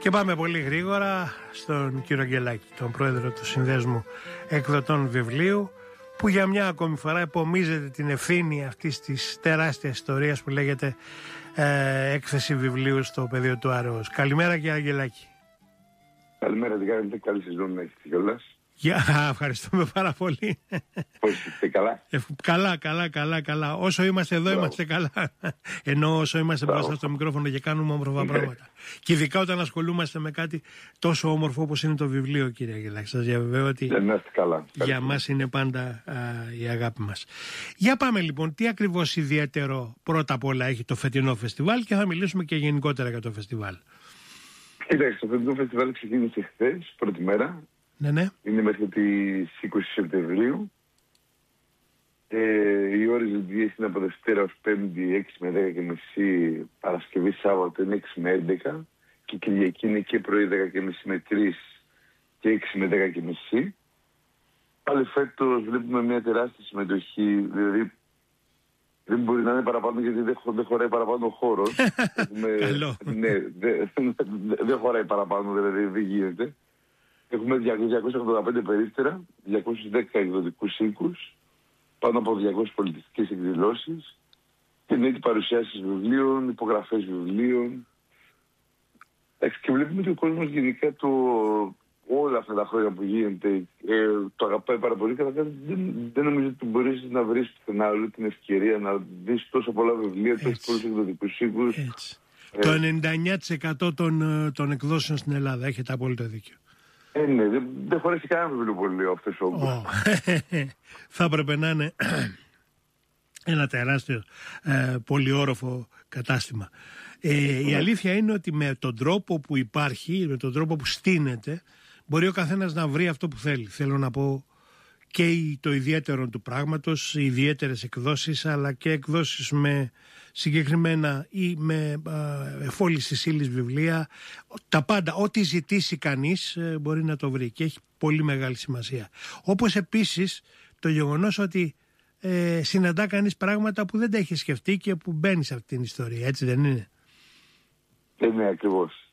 Και πάμε πολύ γρήγορα στον κύριο Αγγελάκη, τον πρόεδρο του Συνδέσμου Εκδοτών Βιβλίου, που για μια ακόμη φορά επομίζεται την ευθύνη αυτής της τεράστιας ιστορίας που λέγεται έκθεση βιβλίου στο πεδίο του Άρεως. Καλημέρα κύριε Αγγελάκη. Καλημέρα, τι κάνετε, καλή σεζόν να έχετε κιόλας. Ευχαριστούμε πάρα πολύ. Πώς είστε, καλά? Καλά. Όσο είμαστε εδώ είμαστε καλά. Ενώ όσο είμαστε μπροστά στο μικρόφωνο και κάνουμε όμορφα πράγματα. Και ειδικά όταν ασχολούμαστε με κάτι τόσο όμορφο όπως είναι το βιβλίο, κύριε Αγγελάκη. Σας διαβεβαιώ ότι για μας είναι πάντα η αγάπη μας. Για πάμε λοιπόν, τι ακριβώς ιδιαίτερο πρώτα απ' όλα έχει το φετινό φεστιβάλ και θα μιλήσουμε και γενικότερα για το φεστιβάλ. Κοιτάξτε, το φετινό φεστιβάλ ξεκίνησε χθες, πρώτη μέρα. Ναι. Είναι μέχρι τις 20 Σεπτεμβρίου. Οι ώρες λειτουργίας είναι από Δευτέρα ως Πέμπτη 6 με 10 και μισή, Παρασκευή Σάββατο είναι 6 με 11 και Κυριακή είναι και πρωί 10 και μισή με 3 και 6 με 10 και μισή. Πάλι φέτος βλέπουμε μια τεράστια συμμετοχή, δηλαδή δεν μπορεί να είναι παραπάνω γιατί δεν χωράει παραπάνω ο χώρος. Ναι, δεν χωράει παραπάνω, δηλαδή δεν γίνεται. Έχουμε 285 περίπτερα, 210 εκδοτικούς οίκους, πάνω από 200 πολιτιστικές εκδηλώσεις και εννοείται παρουσιάσεις βιβλίων, υπογραφές βιβλίων. Και βλέπουμε ότι ο κόσμος γενικά όλα αυτά τα χρόνια που γίνεται το αγαπάει πάρα πολύ. Καταρχάς δεν νομίζω ότι μπορείς να βρεις πουθενά όλη την ευκαιρία να δεις τόσο πολλά βιβλία, τόσο πολλούς εκδοτικούς οίκους. Το 99% των εκδόσεων στην Ελλάδα, έχετε απόλυτο δίκιο. Ναι, δεν χωρέσει κανένα βιβλιοπωλείο αυτές όμως. Θα έπρεπε να είναι ένα τεράστιο πολυόροφο κατάστημα. Η αλήθεια είναι ότι με τον τρόπο που υπάρχει, με τον τρόπο που στείνεται, μπορεί ο καθένας να βρει αυτό που θέλει. Θέλω να πω και το ιδιαίτερο του πράγματος, οι ιδιαίτερες εκδόσεις, αλλά και εκδόσεις με συγκεκριμένα ή με εφόλησης ύλης βιβλία. Τα πάντα, ό,τι ζητήσει κανείς μπορεί να το βρει και έχει πολύ μεγάλη σημασία. Όπως επίσης το γεγονός ότι συναντά κανείς πράγματα που δεν τα έχει σκεφτεί και που μπαίνει σε αυτήν την ιστορία, έτσι δεν είναι? Ναι, ακριβώς.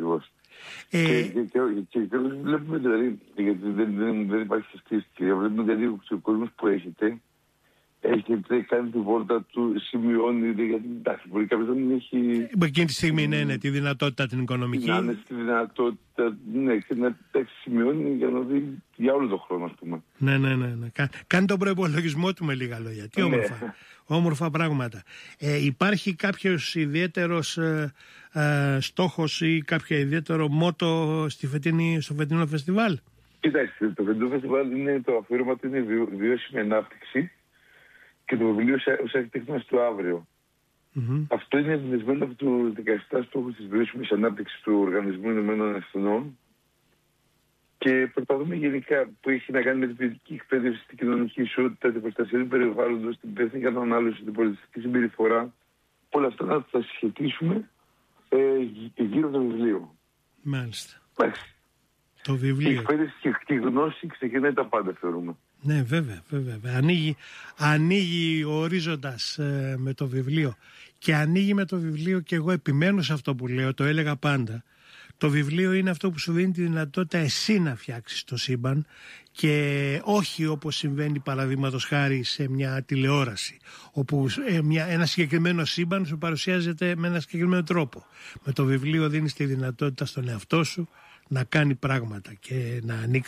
Και βλέπουμε δηλαδή, γιατί δεν υπάρχει αυτή η ευκαιρία, βλέπουμε δηλαδή ο κόσμος που έχετε κάνει τη βόλτα του, σημειώνει, γιατί εντάξει, μπορεί κάποιος να μην έχει... Εκείνη τη στιγμή είναι τη δυνατότητα την οικονομική. Να είναι στη δυνατότητα, ναι, και να σημειώνει για να δει για όλο τον χρόνο, ας πούμε. Ναι. Κάνει τον προϋπολογισμό του με λίγα λόγια. Τι όμορφα πράγματα. Υπάρχει κάποιος ιδιαίτερος στόχος ή κάποιο ιδιαίτερο μότο στο φετινό φεστιβάλ? Κοιτάξτε, το φετινό φεστιβάλ είναι το αφιέρωμα του, είναι βιώσιμη ανάπτυξη και το βιβλίο ως αρχιτέκτονας του αύριο. Αυτό είναι εμπνευσμένο από τους 17 στόχους της βιώσιμης ανάπτυξης του Οργανισμού Ηνωμένων Εθνών και προσπαθούμε γενικά, που έχει να κάνει με την ποιοτική εκπαίδευση, την κοινωνική ισότητα, την προστασία του περιβάλλοντος, την υπεύθυνη κατανάλωση, την πολιτιστική συμπεριφορά, όλα αυτά να τα συσχετίσουμε γύρω από το βιβλίο. Μάλιστα. Το βιβλίο. Η εκπαίδευση και η γνώση ξεκινάει τα πάντα, θεωρούμε. Ναι, βέβαια. Ανοίγει ο ορίζοντας με το βιβλίο και ανοίγει με το βιβλίο, και εγώ επιμένω σε αυτό που λέω, το έλεγα πάντα. Το βιβλίο είναι αυτό που σου δίνει τη δυνατότητα εσύ να φτιάξεις το σύμπαν και όχι όπως συμβαίνει παραδείγματος χάρη σε μια τηλεόραση, όπου ένα συγκεκριμένο σύμπαν σου παρουσιάζεται με ένα συγκεκριμένο τρόπο. Με το βιβλίο δίνεις τη δυνατότητα στον εαυτό σου να κάνει πράγματα και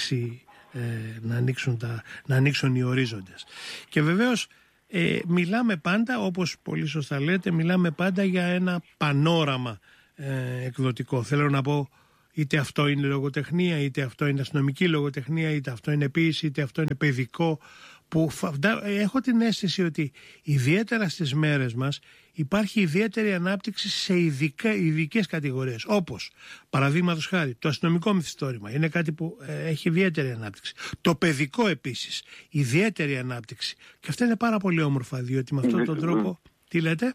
να ανοίξουν οι ορίζοντες. Και βεβαίως μιλάμε πάντα, όπως πολύ σωστά λέτε, μιλάμε πάντα για ένα πανόραμα εκδοτικό. Θέλω να πω, είτε αυτό είναι λογοτεχνία, είτε αυτό είναι αστυνομική λογοτεχνία, είτε αυτό είναι ποίηση, είτε αυτό είναι παιδικό, που έχω την αίσθηση ότι ιδιαίτερα στις μέρες μας υπάρχει ιδιαίτερη ανάπτυξη σε ειδικές κατηγορίες, όπως παραδείγματος χάρη το αστυνομικό μυθιστόρημα είναι κάτι που έχει ιδιαίτερη ανάπτυξη, το παιδικό επίσης ιδιαίτερη ανάπτυξη, και αυτά είναι πάρα πολύ όμορφα, διότι με αυτόν τον τρόπο, τι λέτε?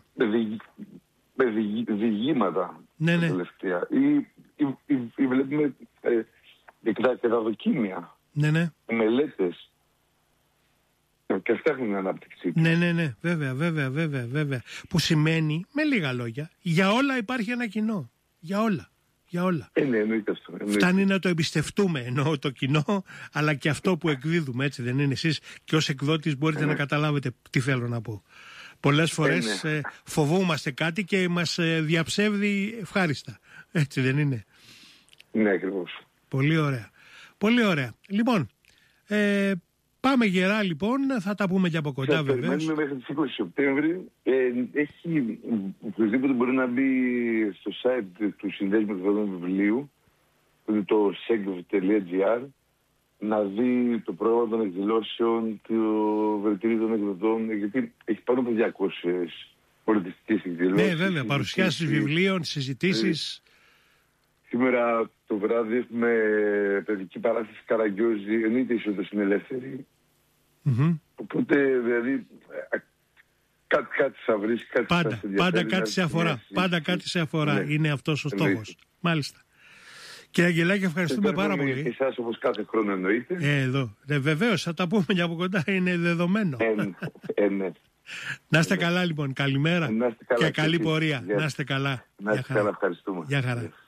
Διηγήματα. Ναι. Τελευταία. Ή βλέπουμε και τα δοκίμια. Ναι. Μελέτες. Και αυτά έχουν την ανάπτυξη. Ναι, βέβαια. Που σημαίνει, με λίγα λόγια, για όλα υπάρχει ένα κοινό. Για όλα. Για όλα. Ναι, εννοείται αυτό. Φτάνει να το εμπιστευτούμε, εννοώ το κοινό, αλλά και αυτό που εκδίδουμε, έτσι δεν είναι? Εσείς και ως εκδότης μπορείτε να καταλάβετε τι θέλω να πω. Πολλές φορές φοβούμαστε κάτι και μας διαψεύδει ευχάριστα. Έτσι δεν είναι? Ναι, ακριβώς. Πολύ ωραία. Πολύ ωραία. Λοιπόν, πάμε γερά λοιπόν, θα τα πούμε και από κοντά βεβαίως. Περιμένουμε μέχρι τις 20 Σεπτέμβρη. Έχει, οποιοδήποτε μπορεί να μπει στο site του Συνδέσμου Εκδοτών Βιβλίου, που είναι το segv.gr, να δει το πρόγραμμα των εκδηλώσεων, το Βελτίριο των Εκδοτών, γιατί έχει πάνω από 200 πολιτιστικές εκδηλώσεις. Ναι, βέβαια, παρουσιάσεις βιβλίων, συζητήσεις. Σήμερα το βράδυ έχουμε παιδική παράσταση Καραγκιόζη, εννοείται η είσοδος είναι ελεύθερη. Οπότε, δηλαδή, κάτι θα βρεις, κάτι θα σε ενδιαφέρει. Πάντα κάτι σε αφορά. Πάντα κάτι σε αφορά. Ναι. Είναι αυτός ο στόχος. Μάλιστα. Κύριε Αγγελάκη, ευχαριστούμε πάρα πολύ. Και εσάς όπως κάθε χρόνο εννοείται. Εδώ. Βεβαίως, θα τα πούμε και από κοντά, είναι δεδομένο. Ναι. Να είστε καλά λοιπόν, καλημέρα και καλή πορεία. Να είστε καλά. Να είστε καλά, ευχαριστούμε. Γεια χαρά.